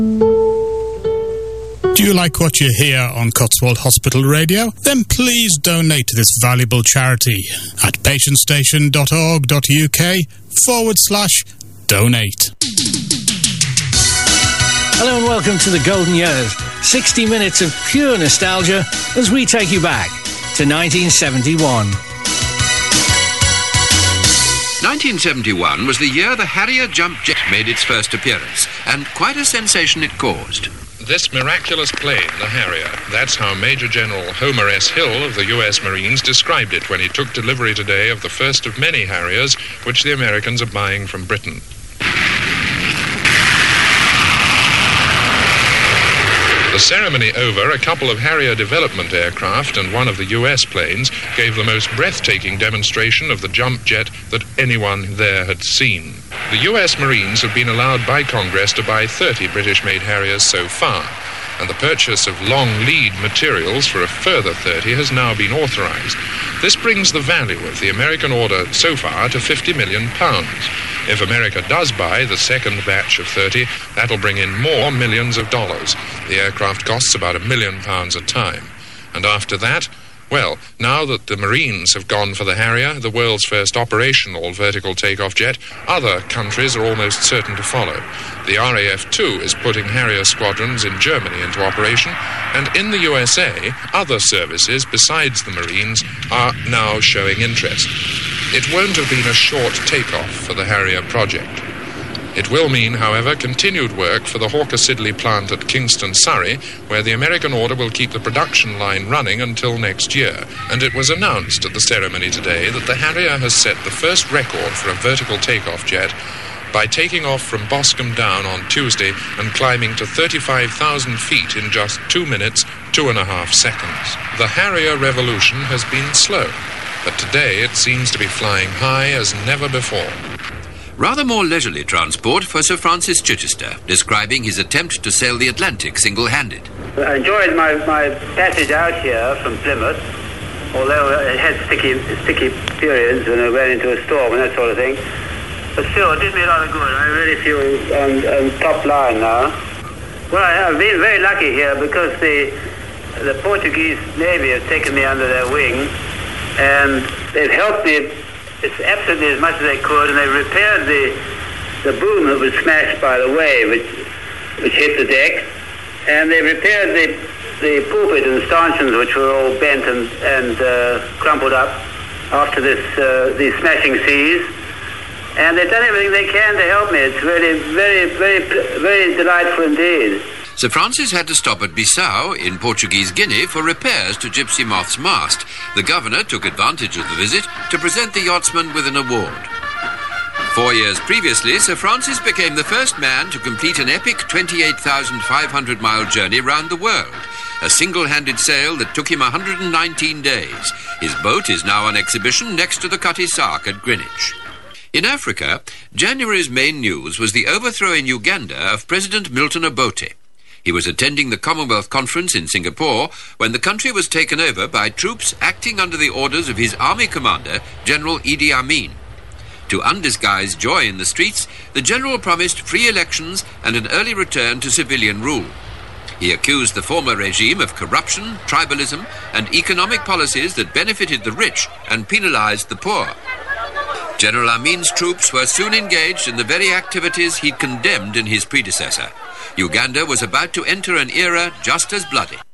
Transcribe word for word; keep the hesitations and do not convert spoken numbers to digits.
Do you like what you hear on Cotswold Hospital Radio? Then please donate to this valuable charity at patientstation.org.uk forward slash donate. Hello and welcome to the Golden Years. sixty minutes of pure nostalgia as we take you back to nineteen seventy-one. nineteen seventy-one was the year the Harrier jump jet made its first appearance, and quite a sensation it caused. This miraculous plane, the Harrier, that's how Major General Homer S. Hill of the U S Marines described it when he took delivery today of the first of many Harriers which the Americans are buying from Britain. The ceremony over, a couple of Harrier development aircraft and one of the U S planes gave the most breathtaking demonstration of the jump jet that anyone there had seen. The U S Marines have been allowed by Congress to buy thirty British-made Harriers so far, and the purchase of long lead materials for a further thirty has now been authorized. This brings the value of the American order so far to fifty million pounds. If America does buy the second batch of thirty, that'll bring in more millions of dollars. The aircraft costs about a million pounds a time. And after that, well, now that the Marines have gone for the Harrier, the world's first operational vertical takeoff jet, other countries are almost certain to follow. The R A F two is putting Harrier squadrons in Germany into operation, and in the U S A, other services besides the Marines are now showing interest. It won't have been a short takeoff for the Harrier project. It will mean, however, continued work for the Hawker Siddeley plant at Kingston, Surrey, where the American order will keep the production line running until next year. And it was announced at the ceremony today that the Harrier has set the first record for a vertical takeoff jet by taking off from Boscombe Down on Tuesday and climbing to thirty-five thousand feet in just two minutes, two and a half seconds. The Harrier revolution has been slow, but today it seems to be flying high as never before. Rather more leisurely transport for Sir Francis Chichester, describing his attempt to sail the Atlantic single-handed. I enjoyed my, my passage out here from Plymouth, although it had sticky, sticky periods when I ran into a storm and that sort of thing. But still, it did me a lot of good. I really feel on, on top line now. Well, I have been very lucky here because the, the Portuguese Navy has taken me under their wing, and they've helped me It's absolutely as much as they could, and they repaired the the boom that was smashed by the wave, which which hit the deck, and they repaired the the pulpit and stanchions, which were all bent and and uh, crumpled up after this uh, these smashing seas, and they've done everything they can to help me. It's really very very very delightful indeed. Sir Francis had to stop at Bissau in Portuguese Guinea for repairs to Gypsy Moth's mast. The governor took advantage of the visit to present the yachtsman with an award. Four years previously, Sir Francis became the first man to complete an epic twenty-eight thousand five hundred mile journey round the world, a single-handed sail that took him one hundred nineteen days. His boat is now on exhibition next to the Cutty Sark at Greenwich. In Africa, January's main news was the overthrow in Uganda of President Milton Obote. He was attending the Commonwealth Conference in Singapore when the country was taken over by troops acting under the orders of his army commander, General Idi Amin. To undisguised joy in the streets, the general promised free elections and an early return to civilian rule. He accused the former regime of corruption, tribalism, and economic policies that benefited the rich and penalized the poor. General Amin's troops were soon engaged in the very activities he'd condemned in his predecessor. Uganda was about to enter an era just as bloody.